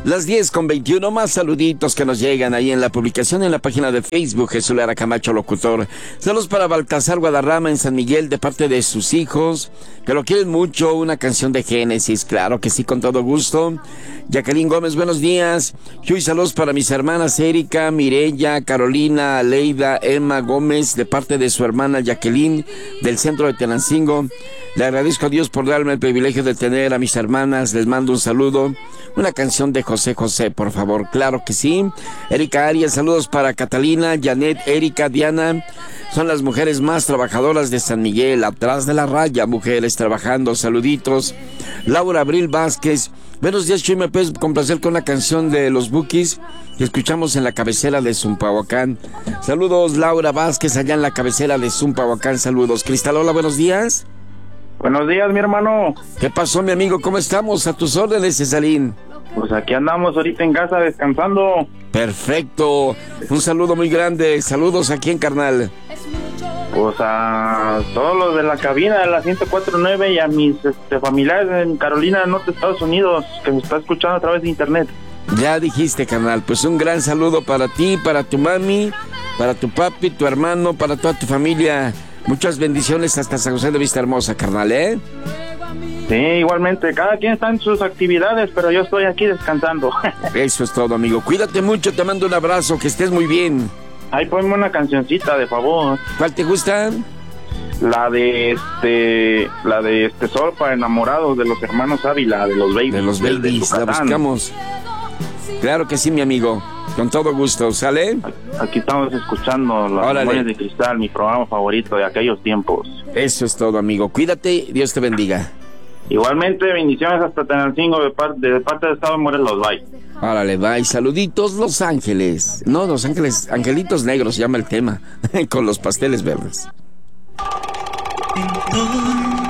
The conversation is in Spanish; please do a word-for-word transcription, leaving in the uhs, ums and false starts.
Las diez con veintiuno, más saluditos que nos llegan ahí en la publicación en la página de Facebook, Jesús Lara Camacho Locutor. Saludos para Baltasar Guadarrama en San Miguel de parte de sus hijos, que lo quieren mucho, una canción de Génesis, claro que sí, con todo gusto. Jacqueline Gómez, buenos días. Chuy, saludos para mis hermanas Erika, Mireya, Carolina, Aleida, Emma Gómez, de parte de su hermana Jacqueline, del centro de Tenancingo. Le agradezco a Dios por darme el privilegio de tener a mis hermanas, les mando un saludo. Una canción de José José, por favor, claro que sí. Erika Arias, saludos para Catalina, Janet, Erika, Diana. Son las mujeres más trabajadoras de San Miguel, atrás de la raya, mujeres trabajando, saluditos. Laura Abril Vázquez, buenos días, Chuy, ¿me puedes complacer con la canción de los Bukis que escuchamos en la cabecera de Zumpahuacán? Saludos, Laura Vázquez, allá en la cabecera de Zumpahuacán, saludos. Cristalola, buenos días. Buenos días, mi hermano. ¿Qué pasó, mi amigo? ¿Cómo estamos? A tus órdenes, Cesarín. Pues aquí andamos ahorita en casa descansando. Perfecto. Un saludo muy grande. Saludos aquí en carnal. Pues a todos los de la cabina de la ciento cuatro punto nueve y a mis este, familiares en Carolina del Norte, Estados Unidos, que me está escuchando a través de internet. Ya dijiste, carnal. Pues un gran saludo para ti, para tu mami, para tu papi, tu hermano, para toda tu familia. Muchas bendiciones hasta San José de Vista Hermosa, carnal, ¿eh? Sí, igualmente. Cada quien está en sus actividades, pero yo estoy aquí descansando. Eso es todo, amigo. Cuídate mucho, te mando un abrazo, que estés muy bien. Ahí ponme una cancioncita, de favor. ¿Cuál te gusta? La de este... La de este Sol para enamorados de los hermanos Ávila, de los Babies. De los Babies, la buscamos. Claro que sí, mi amigo. Con todo gusto, ¿sale? Aquí estamos escuchando Las Memorias de Cristal, mi programa favorito de aquellos tiempos. Eso es todo, amigo. Cuídate, Dios te bendiga. Igualmente, bendiciones hasta Tenancingo de parte, de parte del Estado de Morelos, bye. Órale, bye. Saluditos, Los Ángeles. No, Los Ángeles, Angelitos Negros se llama el tema, con los pasteles verdes.